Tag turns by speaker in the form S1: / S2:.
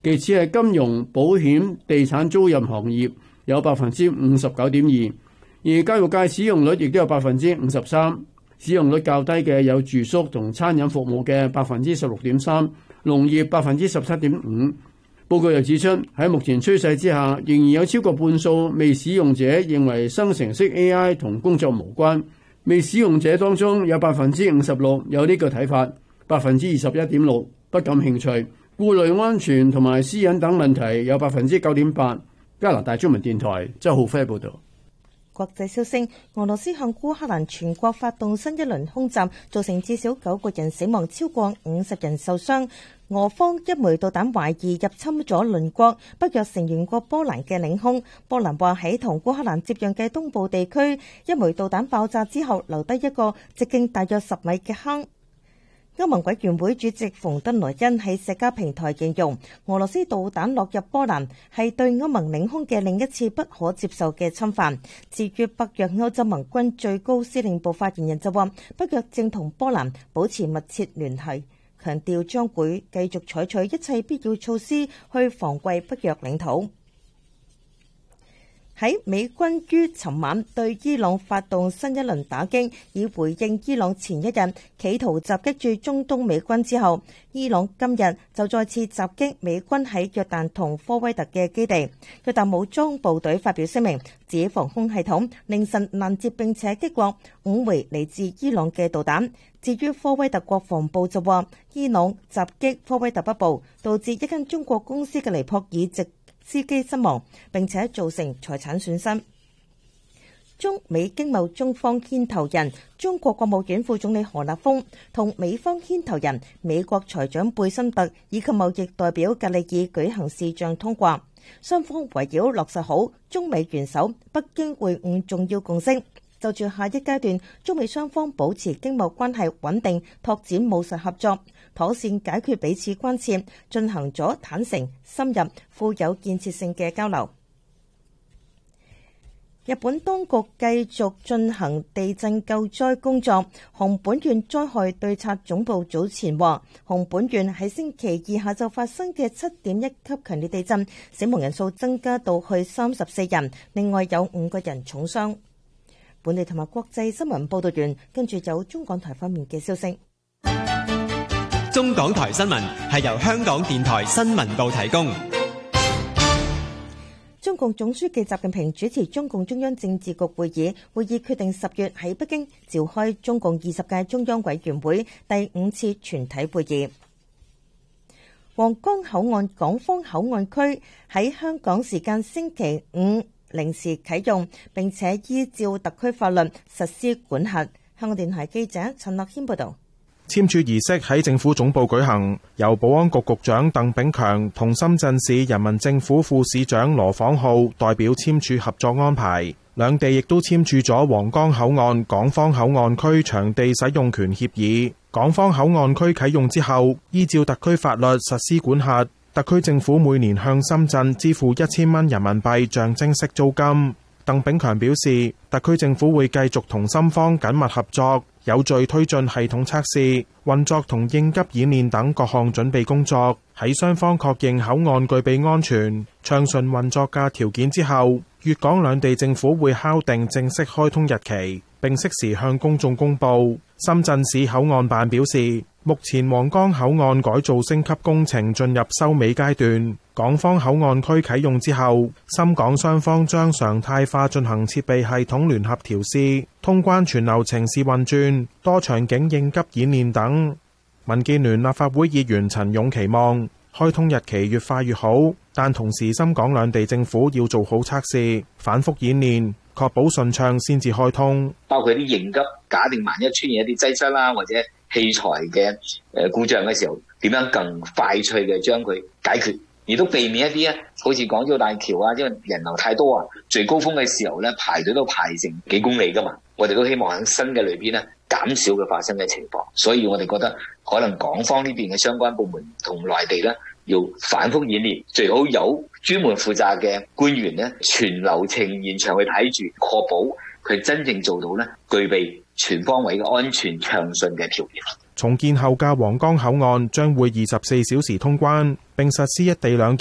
S1: 其次係金融、保險、地產租賃行業有 59.2%， 而教育界使用率亦都有 53%， 使用率較低嘅有住宿同餐飲服務嘅 16.3%， 農業 17.5%。報告又指出，喺目前趨勢之下，仍然有超過半數未使用者認為生成式 AI 同工作無關。未使用者當中有 56% 有呢個睇法， 21.6% 不感興趣。顧慮安全同埋私隱等問題有 9.8%。加拿大中文電台周浩輝報導。
S2: 國際消息，俄羅斯向烏克蘭全國發動新一輪空襲，造成至少9個人死亡，超過50人受傷。俄方一枚導彈懷疑入侵咗鄰國北約成員國波蘭嘅領空。波蘭話喺同烏克蘭接壤嘅東部地區，一枚導彈爆炸之後留低一個直徑大約10米嘅坑。歐盟委員會主席馮德萊恩喺社交平台形容，俄羅斯導彈落入波蘭係對歐盟領空嘅另一次不可接受嘅侵犯。至於北約歐洲盟軍最高司令部發言人就話，北約正同波蘭保持密切聯繫，強調將會繼續採取一切必要措施去防衛北約領土。喺美軍於尋晚對伊朗發動新一輪打擊，以回應伊朗前一日企圖襲擊駐中東美軍之後，伊朗今日就再次襲擊美軍喺約旦同科威特嘅基地。約旦武裝部隊發表聲明，指防空系統凌晨攔截並且擊落5枚嚟自伊朗嘅導彈。至於科威特國防部就話，伊朗襲擊科威特北部，導致一間中國公司嘅尼泊爾籍司機身亡，並且造成財產損失。中美經貿中方牽頭人中國國務院副總理何立峰同美方牽頭人美國財長貝森特以及貿易代表格里爾舉行視像通話，雙方圍繞落實好中美元首北京會晤重要共識，就住下一階段中美雙方保持經貿關係穩定，拓展務實合作，妥善解決彼此關切，進行咗坦誠、深入、富有建設性嘅交流。日本當局繼續進行地震救災工作。熊本縣災害對策總部早前話，熊本縣喺星期二下晝發生嘅7.1級強烈地震，死亡人數增加到去34人，另外有5個人重傷。本地同埋國際新聞報道完，跟住有中港台方面嘅消息。
S3: 中港台新聞係由香港電台新聞部提供。
S2: 中共總書記習近平主持中共中央政治局會議，會議決定10月喺北京召開中共20屆中央委員會第5次全體會議。皇崗口岸港方口岸區喺香港時間星期五零時啟用，並且依照特區法律實施管轄。香港電台記者陳樂謙報道。
S4: 簽署儀式喺政府總部舉行，由保安局局長鄧炳強同深圳市人民政府副市長羅晃浩代表簽署合作安排。兩地亦都簽署咗皇崗口岸港方口岸區場地使用權協議。港方口岸區啟用之後，依照特區法律實施管轄。特區政府每年向深圳支付1000蚊人民幣象徵式租金。鄧炳強表示，特區政府會繼續同深方緊密合作，有序推進系統測試、運作同應急演練等各項準備工作。喺雙方確認口岸具備安全、暢順運作嘅條件之後，粵港兩地政府會敲定正式開通日期，並適時向公眾公佈。深圳市口岸辦表示，目前皇崗口岸改造升級工程進入收尾階段，港方口岸區啟用之後，深港雙方將常態化進行設備系統聯合調試、通關全流程試運轉、多場景應急演練等。民建聯立法會議員陳勇期望開通日期越快越好，但同時深港兩地政府要做好測試、反覆演練，確保順暢先至開通。
S5: 包括啲應急，假定萬一出現一啲擠塞啦，或者器材嘅故障嘅時候，點樣更快脆嘅將佢解決，亦都避免一啲好似港珠澳大橋啊，因為人流太多啊，最高峰嘅時候咧排隊都排成幾公里噶嘛。我哋都希望喺新嘅裏邊咧減少嘅發生嘅情況，所以我哋覺得可能港方呢邊嘅相關部門同內地咧要反覆演練，最好有專門負責嘅官員咧全流程現場去睇住，確保佢真正做到咧具備全方位嘅安全暢順嘅條件。
S4: 重建後嘅皇崗口岸將會24小時通關，並實施一地兩檢